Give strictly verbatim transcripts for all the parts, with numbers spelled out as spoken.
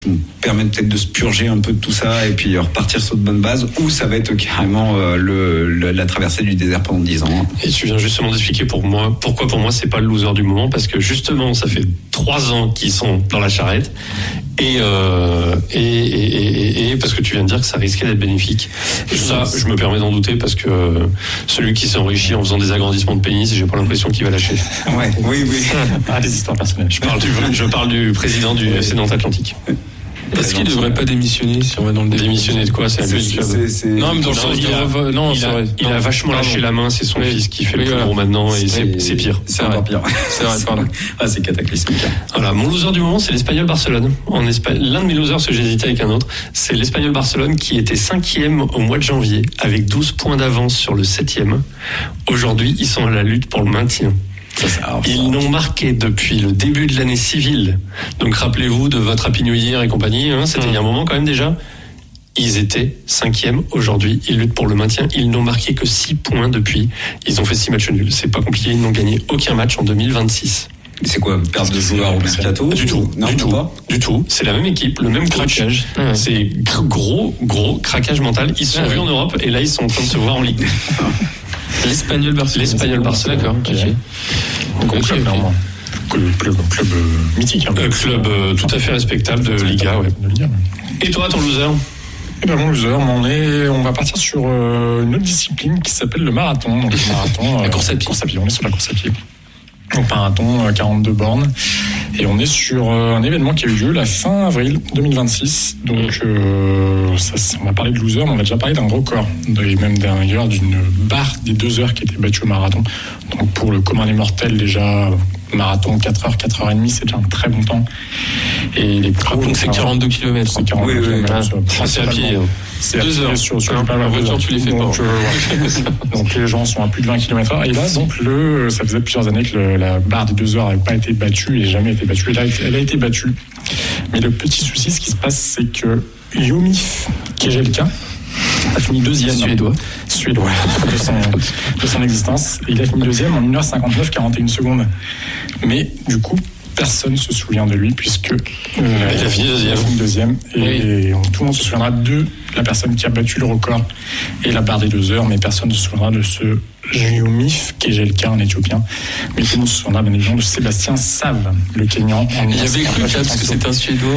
permettre peut-être de se purger un peu de tout ça et puis repartir sur de bonnes bases, ou ça va être carrément euh, le, le, la traversée du désert pendant dix ans. Et tu viens justement d'expliquer pour moi pourquoi pour moi c'est pas le loser du moment, parce que justement ça fait trois ans qu'ils sont dans la charrette et, euh, et, et, et, et parce que tu viens de dire que ça risquait d'être bénéfique. Et ça, je me permets d'en douter parce que celui qui s'est enrichi en faisant des agrandissements de pénis, j'ai pas l'impression qu'il va lâcher. Ouais, oui, oui. Ah, des histoires personnelles. Je parle du, je parle du président du F C Nantes Atlantique. Est-ce qu'il ne devrait pas démissionner si on va dans le débat? Démissionner de quoi? C'est C'est, c'est, c'est, c'est... Non, mais dans le Non, sens il de a- revo- non, il c'est a, vrai. il a Non, vachement pardon. lâché la main, c'est son Oui. fils qui fait Oui, le plus voilà. gros maintenant et c'est, C'est- c'est pire. C'est encore pire. C'est vrai, pardon. Ah, c'est cataclysmique. Voilà, mon loser du moment, c'est l'Espagnol Barcelone. En Espagne, l'un de mes losers, parce que j'hésitais avec un autre, c'est l'Espagnol Barcelone qui était cinquième au mois de janvier, avec douze points d'avance sur le septième. Aujourd'hui, ils sont à la lutte pour le maintien. Ça, ça, alors, Ils n'ont marqué depuis le début de l'année civile. Donc rappelez-vous de votre Happy New Year et compagnie, hein, c'était il y a un moment quand même déjà. Ils étaient cinquième aujourd'hui, ils luttent pour le maintien. Ils n'ont marqué que six points depuis. Ils ont fait six matchs nuls. C'est pas compliqué, ils n'ont gagné aucun match en deux mille vingt-six. c'est quoi, perte de joueurs au mercato? Du tout, Non, du non, tout, pas. du tout. C'est la même équipe, le même coach. Ouais. C'est gr- gros, gros craquage mental. Ils se sont Ouais, vus ouais. en Europe et là ils sont en train de se voir en Ligue. L'Espagnol Barcelone. L'Espagnol Barcelone, D'accord. ok. Gros Ok, club, ok. clairement. Club, club, club euh, mythique. Hein. Un club euh, tout à fait respectable de Liga, ouais. De Liga, ouais. Et toi, ton loser? Eh ben, mon loser, on, est, on va partir sur euh, une autre discipline qui s'appelle le marathon. Donc, le marathon, La euh, course à pied. Course à pied. On est sur la course à pied. Donc, marathon, euh, quarante-deux bornes. Et on est sur euh, un événement qui a eu lieu la fin avril deux mille vingt-six. Donc, euh, ça, ça, on va parler de loser, mais on va déjà parler d'un record. Et même d'ailleurs d'une barre des deux heures qui a été battue au marathon. Donc, pour le commun des mortels, déjà, marathon quatre heures, quatre heures trente, c'est déjà un très bon temps. Et les pros, Donc c'est quarante-deux kilomètres. C'est quarante-deux Oui, oui, kilomètres. Ah, c'est à pied. hein. C'est à Deux pied heures. sur, sur Hein, pas mal en de voiture, heures. tu les fais donc, pas. euh, ouais. Donc les gens sont à plus de vingt kilomètres heure. Et là, donc, le, ça faisait plusieurs années que le, la barre des deux heures n'avait pas été battue et jamais été battue. Elle a, été- elle a été battue. Mais le petit souci, ce qui se passe, c'est que Yomif Kejelka a fini deuxième. Suédois. Suédois de son, de son existence. Et il a fini deuxième en une heure cinquante-neuf quarante et une secondes. Mais du coup, personne ne se souvient de lui puisque euh, Il a fini deuxième. il a fini deuxième. Et on- tout le monde se souviendra de la personne qui a battu le record et la barre des deux heures, mais personne ne se souviendra de ce Yomif Kejelka en éthiopien. Mais tout le monde se souviendra bien évidemment de Sébastien Sav, le Kenyan. Il y avait cru ça parce que c'est un Suédois.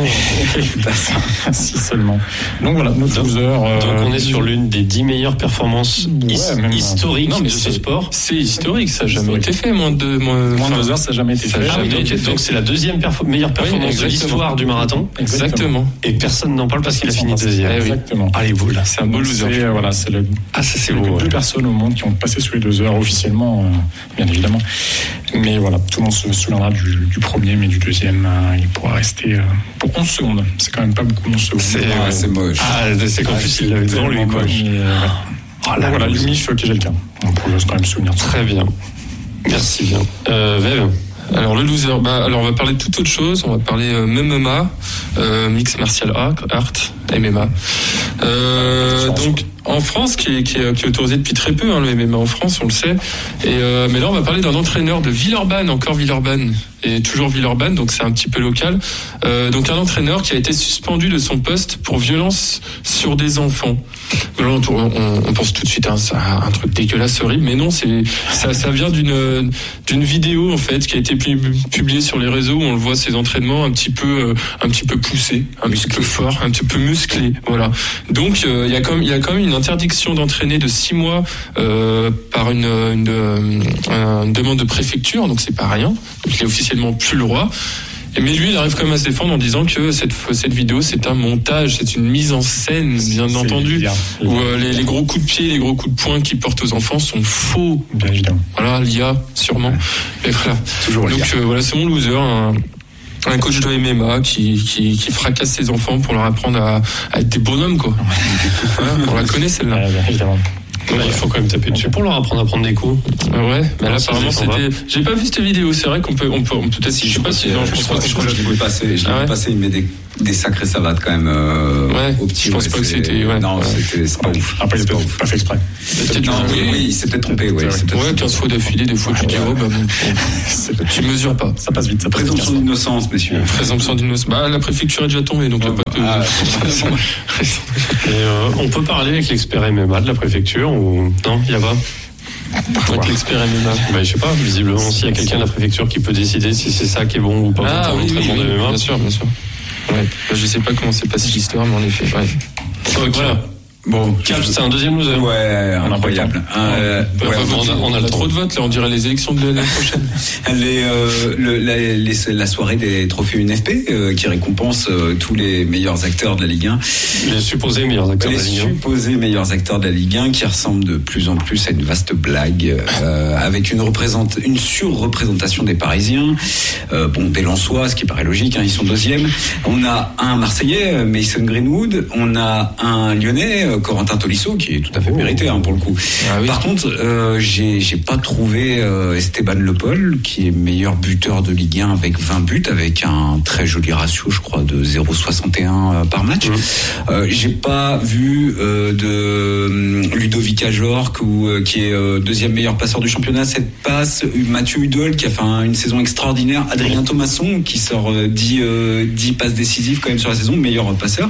Si seulement. Donc voilà, notre Donc- loser. euh, Donc on est sur l'une des dix meilleures performances Ouais, his- même- historiques Non, mais de ce c'est- sport. C'est historique, ça n'a jamais Historique. été fait, moins de moins, Moins de enfin, deux heures, ça n'a jamais été ça fait. a Ah oui, jamais donc, été fait. donc c'est la deuxième perfo- meilleure performance de exactement. l'histoire du marathon Exactement. et personne n'en parle parce qu'il a fini deuxième. Eh oui. Exactement. Allez, vous là. C'est un beau Donc, loser. c'est, euh, voilà, c'est le Ah, ça c'est Il n'y a beau. que deux ouais. personnes au monde qui ont passé sous les deux heures officiellement, euh, bien évidemment. Mais voilà, tout le monde se souviendra du, du premier, mais du deuxième, euh, il pourra rester euh, pour onze secondes. C'est quand même pas beaucoup, onze secondes. C'est- Ah, ouais. c'est moche. Ah, c'est qu'en Ah, plus c'est il l'avait devant lui, tellement quoi. moche. Mais, euh, ouais. Ah là, voilà, là, Yomif Kejelka. On pourrait quand même se souvenir de ça. Très bien. Merci bien. Euh, Vev. Alors le loser, bah, alors on va parler de toute autre chose, on va parler euh, M M A, euh, Mixed Martial Art, Art M M A. Euh, donc en France, qui est, qui, est, qui est autorisé depuis très peu, hein, le M M A en France, on le sait. Et, euh, mais là, on va parler d'un entraîneur de Villeurbanne, encore Villeurbanne, et toujours Villeurbanne, donc c'est un petit peu local. Euh, donc un entraîneur qui a été suspendu de son poste pour violence sur des enfants. Là, on, on, on pense tout de suite à un, un truc dégueulasse, horrible, mais non, c'est ça, ça vient d'une d'une vidéo en fait qui a été publiée sur les réseaux où on le voit ses entraînements un petit peu euh, un petit peu poussés, un petit peu fort, un petit peu musclé, voilà. Donc il euh, y a comme il y a quand même une interdiction d'entraîner de six mois euh, par une, une, une, une demande de préfecture, donc c'est pas rien. Donc il est officiellement plus le roi. Mais lui, il arrive quand même à se défendre en disant que cette, cette vidéo, c'est un montage, c'est une mise en scène, bien C'est entendu, bien. où euh, les, les gros coups de pied, les gros coups de poing qu'il porte aux enfants sont faux. Bien évidemment. Voilà, l'I A, sûrement. Et voilà. Toujours Donc euh, voilà, c'est mon loser, un, un coach de M M A qui, qui, qui fracasse ses enfants pour leur apprendre à, à être des bonhommes, quoi. Voilà, on la connaît celle-là. Ouais, bien évidemment. Bah, il faut quand même taper dessus pour leur apprendre à prendre des coups. Ouais, mais là, ça, apparemment, je défends c'était. J'ai pas vu cette vidéo, c'est vrai qu'on peut, on peut, on peut peut-être. Si, je sais pas si. Non, je pense pas. Je crois que je l'ai vu passer. Je l'ai vu passer. Il met des des sacrés savates quand même. Euh, ouais. Au petit. Je pense pas que c'était. Ouais. Non, ouais. c'était c'est pas ouf. Après, il a peut-être pas fait exprès. Non, oui, oui, il s'est peut-être trompé. Ouais, ouais, quinze fois d'affilée, des fois tu dis oh bah bon, tu mesures pas. Ça passe vite. Ça passe Présomption d'innocence, messieurs. Présomption d'innocence. Bah la préfecture est déjà tombée, donc il n'y a pas de. Ah, Et, euh, on peut parler avec l'expert M M A de la préfecture ou non, il y a pas. Avec l'expert M M A. Bah, je sais pas, visiblement, s'il y a quelqu'un de la préfecture qui peut décider si c'est ça qui est bon ou pas ah, pour un oui, entraînement oui, de M M A. Bien sûr, bien sûr. Ouais. Bah, je sais pas comment s'est passée l'histoire, mais en effet. Ouais. Donc voilà. Bon, Caps, c'est un deuxième loser. Ouais, incroyable. Euh, ouais, ouais, on, a, on a on le a trop de votes, là, on dirait les élections de l'année prochaine. Les, euh, le, la, les, la soirée des trophées U N F P euh, qui récompense euh, tous les meilleurs acteurs de la Ligue un. Les supposés meilleurs acteurs les de la Ligue un. Les supposés meilleurs acteurs de la Ligue un qui ressemblent de plus en plus à une vaste blague euh, avec une, représente, une surreprésentation des Parisiens. Euh, bon, des Lensois, ce qui paraît logique, hein, ils sont deuxièmes. On a un Marseillais, Mason Greenwood. On a un Lyonnais, Corentin Tolisso, qui est tout à fait mérité hein, pour le coup. Ah, oui. Par contre, euh, j'ai, j'ai pas trouvé euh, Esteban Le Paul, qui est meilleur buteur de Ligue un avec vingt buts, avec un très joli ratio, je crois, de zéro virgule soixante et un par match. Mmh. Euh, j'ai pas vu euh, de euh, Ludovic Ajorc, ou euh, qui est euh, deuxième meilleur passeur du championnat, cette passe. Mathieu Hudol, qui a fait un, une saison extraordinaire. Adrien Thomasson, qui sort euh, dix, euh, dix passes décisives quand même sur la saison, meilleur passeur.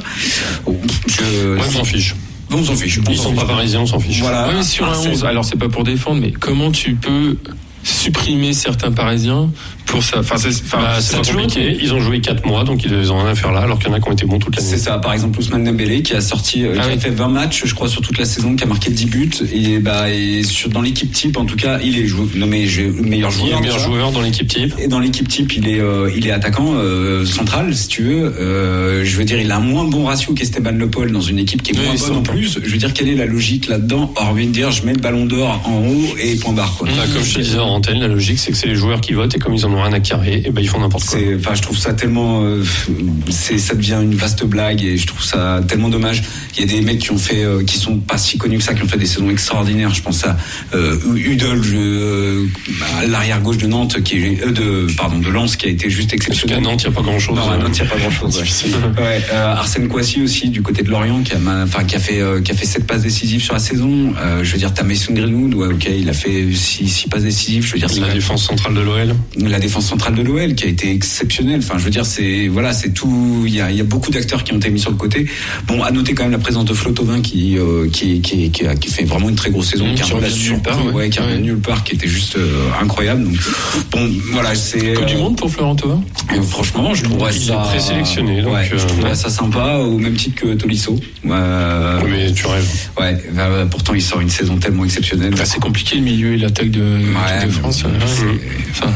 Je, Moi, je m'en fiche. On s'en fiche. Ils sont pas parisiens, on s'en fiche. Voilà. Ouais, mais sur un onze, alors c'est pas pour défendre, mais comment tu peux supprimer certains Parisiens pour ça. Enfin, c'est, enfin, bah, c'est pas compliqué. Ils ont joué quatre mois, donc ils ont rien à faire là, alors qu'il y en a qui ont été bons toute l'année. C'est ça. Par exemple, Ousmane Dembélé, qui a sorti, euh, ah qui oui. a fait vingt matchs, je crois, sur toute la saison, qui a marqué dix buts. Et bah, et sur, dans l'équipe type, en tout cas, il est jou- nommé meilleur joueur. Il est meilleur joueur dans l'équipe type. Et dans l'équipe type, il est, euh, il est attaquant euh, central, si tu veux. Euh, je veux dire, il a un moins bon ratio qu'Esteban Le Paul dans une équipe qui est oui, moins bonne en plus. Je veux dire, quelle est la logique là-dedans, hormis de dire, je mets le ballon d'or en haut et point barre, quoi. Bah, comme je te disais en antenne, la logique, c'est que c'est les joueurs qui votent et comme ils en ont rien à carrer, et ben ils font n'importe quoi. C'est, enfin, je trouve ça tellement, euh, c'est, ça devient une vaste blague et je trouve ça tellement dommage. Il y a des mecs qui ont fait, euh, qui sont pas si connus que ça, qui ont fait des saisons extraordinaires. Je pense à euh, Hudol, euh, l'arrière gauche de Nantes, qui est, euh, de, pardon, de Lens, qui a été juste exceptionnel. Parce qu'à Nantes, il y a pas grand chose. Non, à Nantes, il y a pas grand chose. Ouais. ouais euh, Arsène Kouassi aussi, du côté de Lorient, qui a, enfin, qui a fait, euh, qui a fait sept passes décisives sur la saison. Euh, je veux dire, t'as Mason Greenwood, ouais, ok, il a fait six, six passes décisives. Je veux dire, la défense centrale de l'O L. La défense centrale de l'O L qui a été exceptionnelle. Enfin, je veux dire, c'est voilà, c'est tout. Il y a, il y a beaucoup d'acteurs qui ont été mis sur le côté. Bon, à noter quand même la présence de Flo Thauvin qui, euh, qui, qui, qui, a, qui fait vraiment une très grosse saison, mmh, qui a nulle part, ouais, qui a ouais. nulle part, qui était juste euh, incroyable. Donc, bon, voilà, c'est. Comme euh, du monde pour Florent Thauvin. Euh, franchement, je trouverais il ça. Il est présélectionné, donc. Ouais, euh, je trouverais ça sympa, au même titre que Tolisso. Euh, oui, mais tu rêves. Ouais, bah, pourtant il sort une saison tellement exceptionnelle. Enfin, c'est compliqué le milieu et l'attaque de, ouais, de France. Enfin,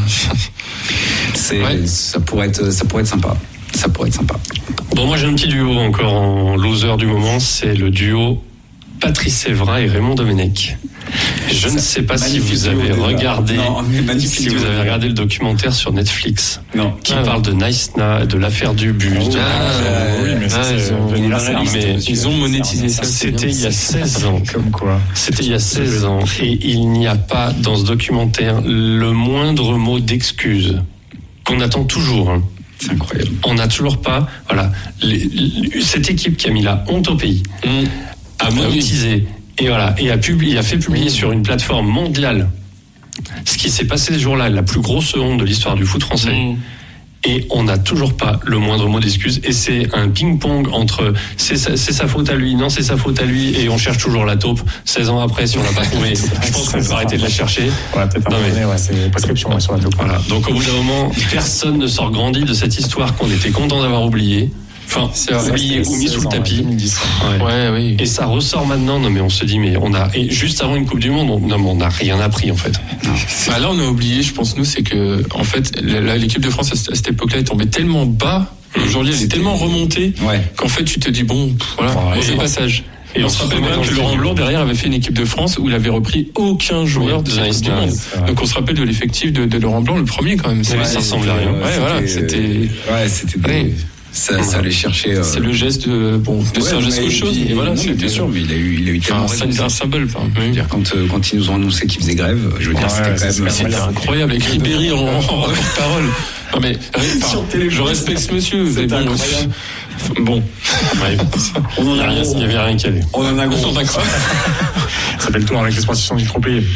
c'est, ouais. ça pourrait être, ça pourrait être sympa. Ça pourrait être sympa. Bon, moi j'ai un petit duo encore en loser du moment, c'est le duo Patrice Evra et Raymond Domenech. Je ça, ne sais pas si vous avez regardé, non, si vous avez regardé le documentaire sur Netflix, non. qui ah, parle de Nice Na, de l'affaire du but. Oh, de... ah, oui, mais ça, ah, c'est ils, ont, mais ils ont monétisé ça. C'était il y a seize ans. Comme quoi. C'était il y a seize ans. Et il n'y a pas dans ce documentaire le moindre mot d'excuse qu'on attend toujours. Hein. C'est incroyable. On n'a toujours pas, voilà, les, les, cette équipe qui a mis la honte au pays, mmh. a monétisé. Et voilà, et a publié, a fait publier sur une plateforme mondiale ce qui s'est passé ce jour-là, la plus grosse honte de l'histoire du foot français. Mmh. Et on n'a toujours pas le moindre mot d'excuse. Et c'est un ping-pong entre c'est sa, c'est sa faute à lui, non c'est sa faute à lui, et on cherche toujours la taupe. seize ans après, si on l'a pas trouvé, je pense qu'on peut arrêter de la chercher. Ouais, peut-être non, mais... ouais, c'est prescription ouais, sur la taupe. Voilà. Donc au bout d'un moment, personne ne sort grandi de cette histoire qu'on était content d'avoir oubliée. Enfin, c'est oublié ou mis sous le tapis. Ouais. Ouais, oui. Et ça ressort maintenant. Non, mais on se dit, mais on a, et juste avant une Coupe du Monde, on, non, mais on n'a rien appris, en fait. Bah là, on a oublié, je pense, nous, c'est que, en fait, là, l'équipe de France, à cette époque-là, est tombée tellement bas. Aujourd'hui, elle est tellement remontée. Ouais. Qu'en fait, tu te dis, bon, voilà, bon, c'est passage. Et, et on se rappelle bien que Laurent Blanc, derrière, avait fait une équipe de France où il avait repris aucun joueur de cette Coupe du Monde. Donc on se rappelle de l'effectif de, de Laurent Blanc, le premier, quand même. Ouais, ça ressemblait à rien. Ouais, voilà, c'était. Ouais, c'était. Ouais. Ça, ça allait chercher. Euh... C'est le geste de bon, de ouais, un geste autre chose. Et voilà, c'est bien sûr, mais il a eu, il a eu tellement enfin, raison. C'est un symbole. Je veux dire, quand, euh, quand ils nous ont annoncé qu'ils faisaient grève, je veux dire, ouais, c'était quand même. C'était incroyable avec Ribéry en, en parole. Non mais, enfin, je respecte ce monsieur. C'est bon, incroyable. Bon, ouais, on en a rien, il n'y avait rien qui allait. On en a gros. Ça fait le tour avec l'exposition du trop payé.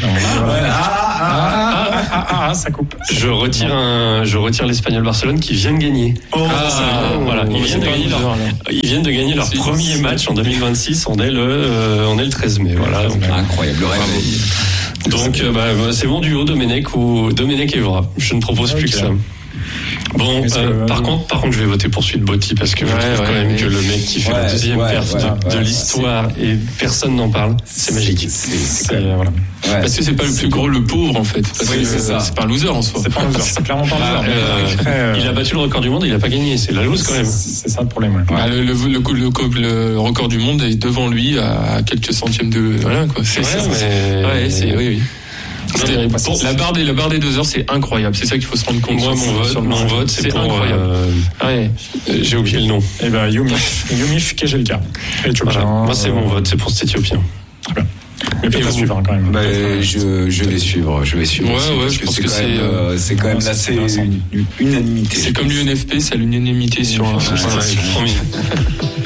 Ah, ah, ça coupe. Je retire un, je retire l'Espagnol Barcelone qui vient de gagner. Oh, ah, ça, voilà, ils viennent de gagner leur, ils viennent de gagner leur premier match en deux mille vingt-six. On est le, euh, on est le treize mai. Voilà. Donc, incroyable. Le réveil. Donc, euh, bah, c'est mon duo Domenech ou Domenech Evra. Je ne propose plus okay. que ça. Bon, euh, par contre, par contre, je vais voter pour Suite Botti parce que je ouais, trouve ouais, quand même ouais. que le mec qui fait ouais, la deuxième ouais, perf ouais, de, ouais, de ouais, l'histoire c'est... et personne n'en parle, c'est magique. C'est, c'est, c'est, voilà. Ouais, parce que c'est pas le plus gros, le pauvre en fait. Parce oui, que c'est, ça. c'est pas un loser en soi. C'est pas un loser, c'est clairement pas un loser. Euh, euh, il a battu le record du monde, il a pas gagné, c'est la loose quand même. C'est ça le problème. Ouais. Bah, le, le, le, le, le record du monde est devant lui à quelques centièmes de voilà quoi. C'est, ouais, c'est, mais... c'est, ouais, c'est oui oui. C'était, bon, la barre des la barre des deux heures, c'est incroyable. C'est ça qu'il faut se rendre compte. Moi, mon vote, sur mon vote, c'est, c'est pour, incroyable. Euh, ouais. J'ai oublié le nom. Eh ben, Yumif, Yumif Kejelka. Voilà. Moi, c'est mon vote, c'est pour cet Éthiopien. Très bien. Mais peut-être à suivre quand même. Bah, je, je vais suivre, je vais suivre. Ouais, aussi, ouais, parce je que pense c'est que quand c'est, même, euh, c'est quand même là, c'est une, une unanimité. C'est comme l'U N F P, c'est à l'unanimité sur. Ouais, sur ouais,